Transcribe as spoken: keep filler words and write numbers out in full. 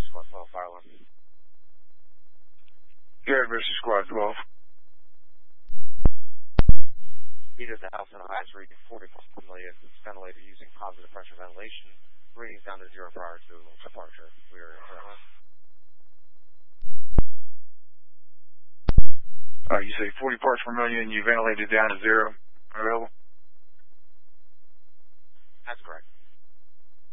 Squad twelve, fire one. Garrett versus Squad twelve. Heat of the house in a highest reading forty-four million, ventilated using positive pressure ventilation, readings down to zero prior to departure. We are currently. Uh, you say forty parts per million, you ventilated down to zero. Available? That's correct.